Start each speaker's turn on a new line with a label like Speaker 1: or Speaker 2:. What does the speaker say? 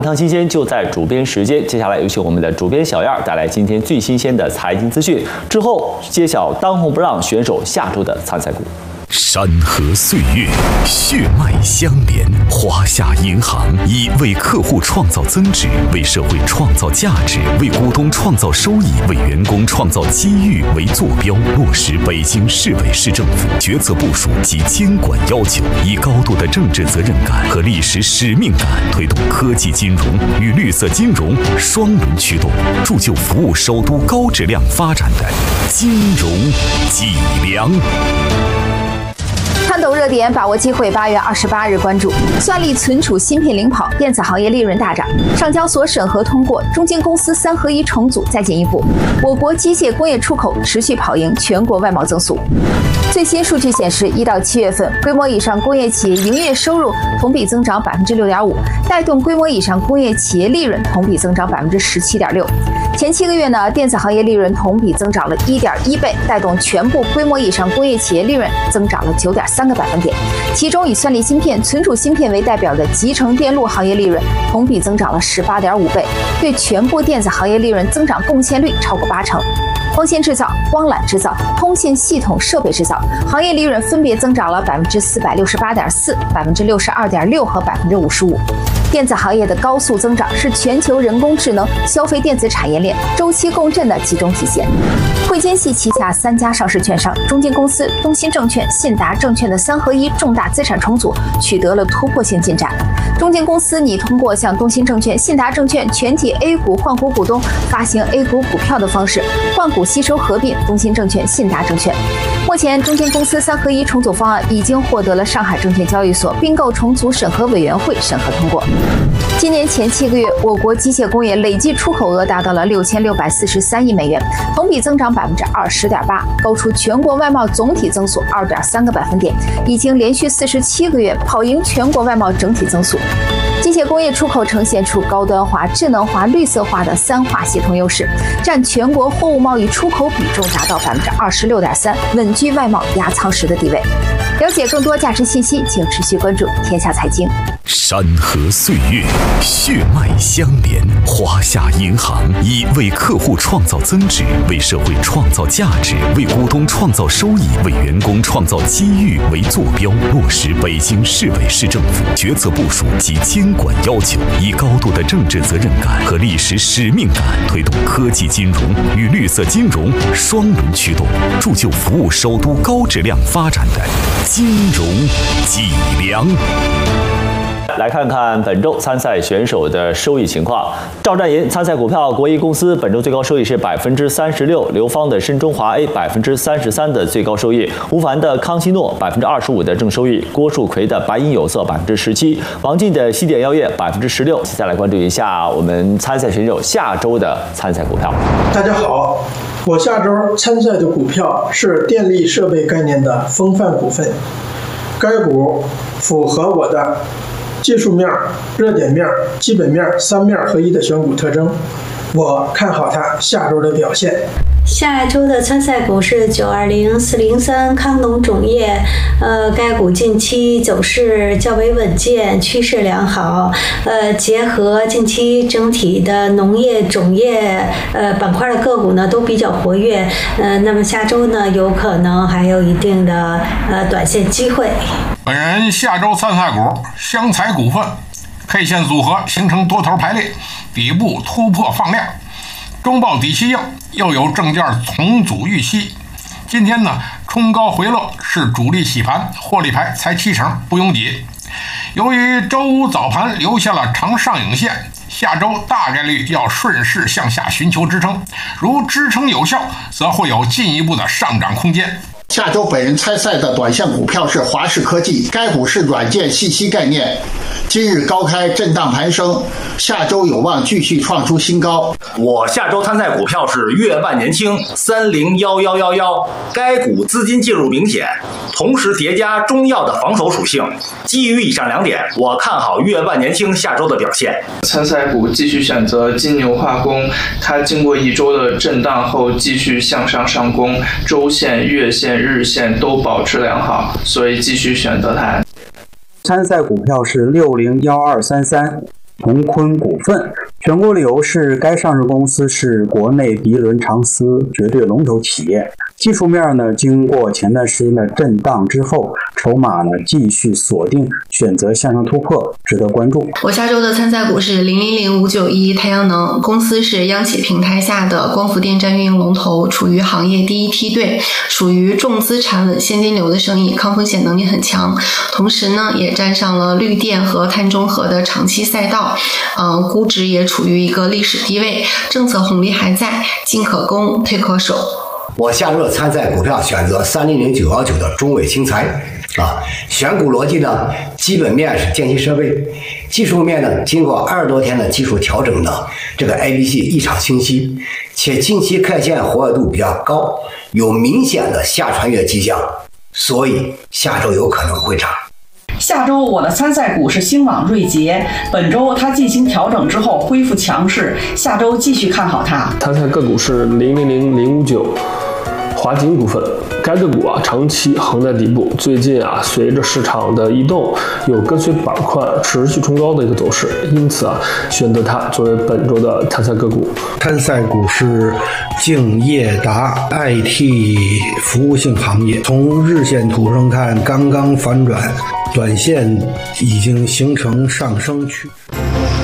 Speaker 1: 汤新鲜就在主编时间，接下来有请我们的主编小燕带来今天最新鲜的财经资讯，之后揭晓当红不让选手下周的参赛股。
Speaker 2: 山河岁月，血脉相连。华夏银行以为客户创造增值、为社会创造价值、为股东创造收益、为员工创造机遇为坐标，落实北京市委市政府决策部署及监管要求，以高度的政治责任感和历史使命感，推动科技金融与绿色金融双轮驱动，铸就服务首都高质量发展的金融脊梁。
Speaker 3: 看懂热点，把握机会。8月28日关注，算力存储芯片领跑，电子行业利润大涨。上交所审核通过，中金公司3合1重组再进一步。我国机械工业出口持续跑赢全国外贸增速。最新数据显示，1到7月份，规模以上工业企业营业收入同比增长6.5%，带动规模以上工业企业利润同比增长17.6%。前7个月呢，电子行业利润同比增长了1.1倍，带动全部规模以上工业企业利润增长了9.3个百分点。其中以算力芯片、存储芯片为代表的集成电路行业利润同比增长了18.5倍，对全部电子行业利润增长贡献率超过80%。光纤制造、光缆制造、通信系统设备制造行业利润分别增长了468.4%、62.6%和55%。电子行业的高速增长是全球人工智能、消费电子产业链周期共振的集中体现。汇金系旗下3家上市券商中金公司、东鑫证券、信达证券的3合1重大资产重组取得了突破性进展。中金公司拟通过向东鑫证券、信达证券全体 A 股换股股东发行 A 股股票的方式换股吸收合并东鑫证券、信达证券。目前，中金公司3合1重组方案已经获得了上海证券交易所并购重组审核委员会审核通过。今年前7个月，我国机械工业累计出口额达到了6643亿美元，同比增长20.8%，高出全国外贸总体增速2.3个百分点，已经连续47个月跑赢全国外贸整体增速。机械工业出口呈现出高端化、智能化、绿色化的3化协同优势，占全国货物贸易出口比重达到26.3%，稳居外贸压舱石的地位。了解更多价值信息，请持续关注天下财经。
Speaker 2: 山河岁月，血脉相连。华夏银行以为客户创造增值、为社会创造价值、为股东创造收益、为员工创造机遇为坐标，落实北京市委市政府决策部署及监管要求，以高度的政治责任感和历史使命感，推动科技金融与绿色金融双轮驱动，铸就服务首都高质量发展的金融脊梁。
Speaker 1: 来看看本周参赛选手的收益情况。赵占银参赛股票国一公司本周最高收益是36%，刘芳的申中华 A 33%的最高收益，吴凡的康希诺25%的正收益，郭树奎的白银有色17%，王进的西点药业16%。接下来关注一下我们参赛选手下周的参赛股票。
Speaker 4: 大家好，我下周参赛的股票是电力设备概念的风范股份，该股符合我的技术面、热点面、基本面3面合一的选股特征，我看好它下周的表现。
Speaker 5: 下周的参赛股是920403康农种业，该股近期走势较为稳健，趋势良好。结合近期整体的农业种业板块的个股呢都比较活跃，那么下周呢有可能还有一定的短线机会。
Speaker 6: 本人下周参赛股湘财股份 K 线组合形成多头排列，底部突破放量，中报底气硬，又有证券重组预期。今天呢冲高回落是主力洗盘，获利盘才70%，不拥挤。由于周五早盘留下了长上影线，下周大概率要顺势向下寻求支撑，如支撑有效，则会有进一步的上涨空间。
Speaker 7: 下周本人参赛的短线股票是华视科技，该股是软件信息概念，今日高开震荡盘升，下周有望继续创出新高。
Speaker 8: 我下周参赛股票是粤万年青301111，该股资金介入明显，同时叠加中药的防守属性。基于以上2点，我看好粤万年青下周的表现。
Speaker 9: 参赛股继续选择金牛化工，它经过1周的震荡后继续向上上攻，周线、月线、日线都保持良好，所以继续选择它。
Speaker 10: 参赛股票是601233。 同坤股份。选股理由是该上市公司是国内涤纶长丝绝对龙头企业，技术面呢经过前段时间的震荡之后，筹码呢继续锁定，选择向上突破，值得关注。
Speaker 11: 我下周的参赛股是000591太阳能，公司是央企平台下的光伏电站运营龙头，处于行业第一梯队，属于重资产稳现金流的生意，抗风险能力很强，同时呢也沾上了绿电和碳中和的长期赛道，估值也处于一个历史低位，政策红利还在，进可攻，退可守。
Speaker 12: 我下周的参赛股票选择300919的中伟新材选股逻辑呢，基本面是电气设备，技术面呢经过20多天的技术调整的这个 ABC 异常清晰，且近期 K线活跃度比较高，有明显的下穿越迹象，所以下周有可能会涨。
Speaker 13: 下周我的参赛股是星网锐捷，本周它进行调整之后恢复强势，下周继续看好它。
Speaker 14: 参赛个股是000059华景股份，该个股长期横在底部，最近随着市场的移动，有跟随板块持续冲高的一个走势，因此选择它作为本周的参赛个股。
Speaker 15: 参赛股是敬业达 IT 服务性行业，从日线图上看刚刚反转，短线已经形成上升趋势。